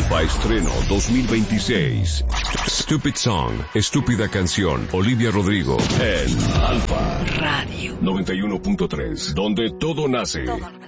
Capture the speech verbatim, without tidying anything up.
Alfa Estreno dos mil veintiséis. Stupid Song, estúpida canción. Olivia Rodrigo en Alfa Radio noventa y uno punto tres, donde todo nace. Todo.